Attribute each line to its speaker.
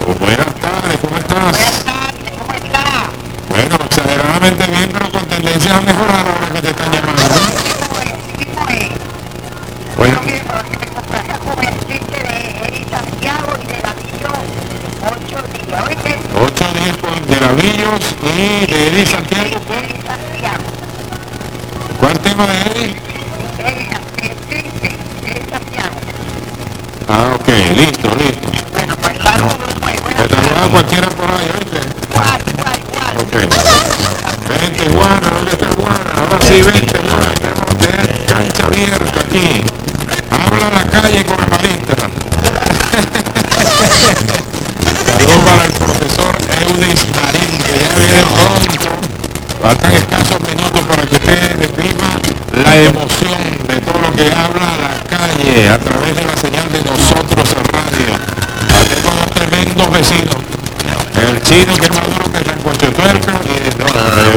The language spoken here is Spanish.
Speaker 1: Buenas tardes, ¿cómo estás?
Speaker 2: Buenas tardes, ¿cómo está?
Speaker 1: Bueno, exageradamente bien, pero con tendencia a mejorar ahora que te están llamando. Bueno,
Speaker 2: Yo me complacer con el chiste de Eri Santiago y de Davillo 8 días, ¿oíste?
Speaker 1: 8 días de Lavillos y de Eddie Santiago.
Speaker 2: Eri Santiago.
Speaker 1: ¿Cuál tema de Eddie?
Speaker 2: Eri Santiago.
Speaker 1: Ah, ok, listo.
Speaker 2: Bueno, pues saludos, pues,
Speaker 1: Te saluda cualquiera por ahí, ¿oíste?
Speaker 2: igual.
Speaker 1: Ok. Vente, Juana, ¿dónde está Juana? Ahora sí, vente, Juana. Tenemos cancha abierta aquí. Habla la calle con la palista. Saludos para el profesor Eudis Marín, que ya viene pronto. Faltan escasos minutos para que usted describa la emoción de todo lo que habla la calle a través de la señal de Nosotros en Radio. Aquí con los tremendos vecinos. El chino que es más duro que Sancocho Tuerca y